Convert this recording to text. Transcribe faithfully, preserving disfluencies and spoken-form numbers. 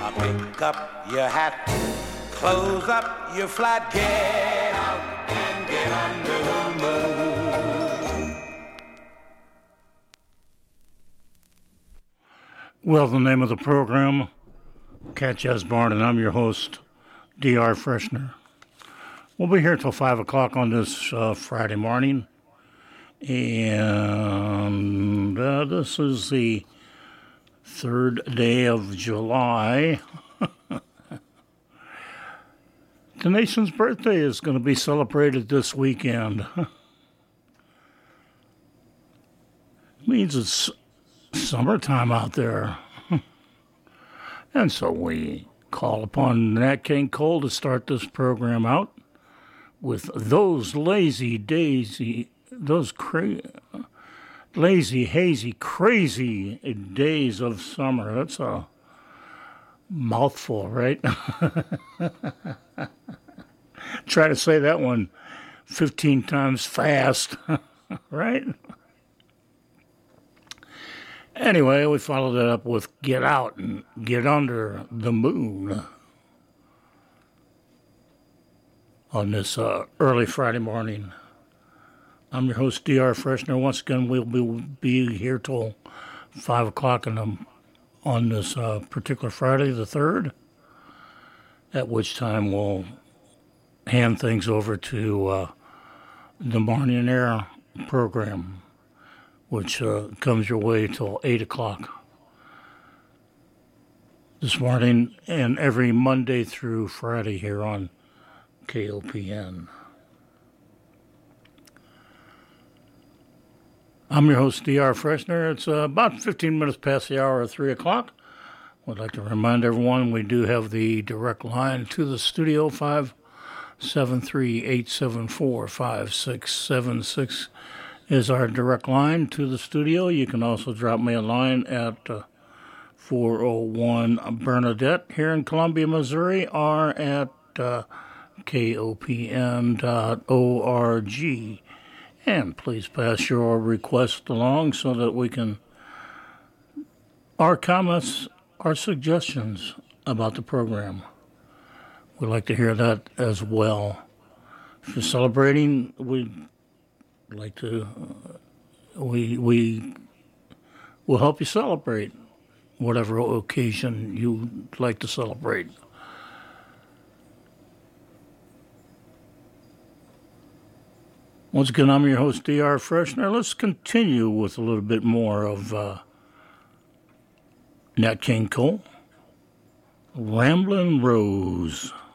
Pick up your hat, close up your flat, get out and get under the moon. Well, the name of the program, Cat Jazz Barn, and I'm your host, D R Freshner. We'll be here till five o'clock on this uh, Friday morning, and uh, this is the third day of July. The nation's birthday is going to be celebrated this weekend. It means it's summertime out there. And so we call upon Nat King Cole to start this program out with those lazy daisy, those cra- lazy, hazy, crazy days of summer. That's a mouthful, right? Try to say that one fifteen times fast, right? Anyway, we followed that up with Get Out and Get Under the Moon on this uh, early Friday morning. I'm your host, D R Freshner. Once again, we'll be, be here till five o'clock in the, on this uh, particular Friday, the third, at which time we'll hand things over to uh, the Morning Air program, which uh, comes your way till eight o'clock this morning and every Monday through Friday here on K O P N. I'm your host, D R Freshner. It's uh, about fifteen minutes past the hour of three o'clock. I'd like to remind everyone we do have the direct line to the studio, five seven three, eight seven four, five six seven six is our direct line to the studio. You can also drop me a line at uh, four oh one Bernadette here in Columbia, Missouri, or at uh, K O P N dot org. And please pass your request along so that we can, our comments, our suggestions about the program. We'd like to hear that as well. If you're celebrating, we'd like to, uh, we, we will help you celebrate whatever occasion you'd like to celebrate. Once again, I'm your host, D R Freshner. Let's continue with a little bit more of uh, Nat King Cole, Ramblin' Rose.